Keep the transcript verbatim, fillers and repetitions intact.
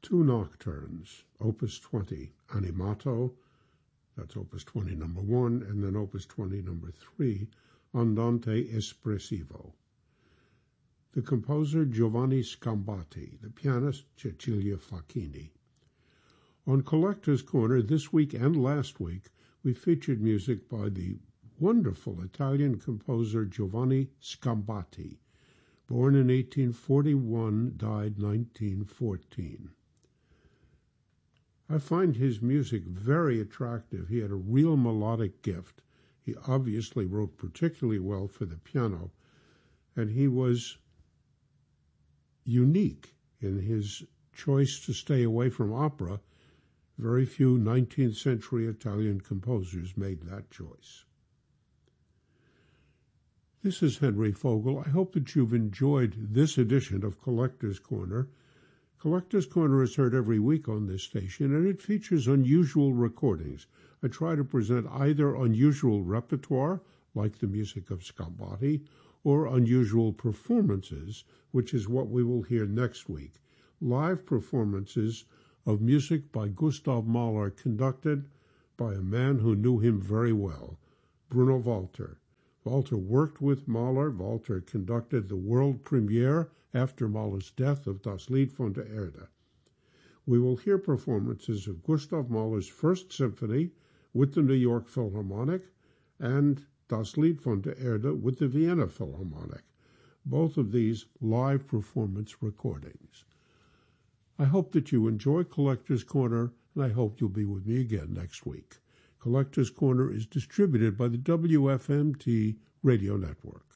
Two Nocturnes, Opus twenty, Animato, that's Opus twenty number one, and then Opus twenty number three, Andante Espressivo. The composer Giovanni Scambati, the pianist Cecilia Facchini. On Collector's Corner this week and last week, we featured music by the wonderful Italian composer Giovanni Scambati, born in eighteen forty-one, died nineteen fourteen. I find his music very attractive. He had a real melodic gift. He obviously wrote particularly well for the piano, and he was unique in his choice to stay away from opera. Very few nineteenth century Italian composers made that choice. This is Henry Fogel. I hope that you've enjoyed this edition of Collector's Corner. Collector's Corner is heard every week on this station, and it features unusual recordings. I try to present either unusual repertoire, like the music of Scambati, or unusual performances, which is what we will hear next week. Live performances of music by Gustav Mahler, conducted by a man who knew him very well, Bruno Walter. Walter worked with Mahler. Walter conducted the world premiere after Mahler's death of Das Lied von der Erde. We will hear performances of Gustav Mahler's First Symphony with the New York Philharmonic and Das Lied von der Erde with the Vienna Philharmonic, both of these live performance recordings. I hope that you enjoy Collector's Corner, and I hope you'll be with me again next week. Collector's Corner is distributed by the W F M T Radio Network.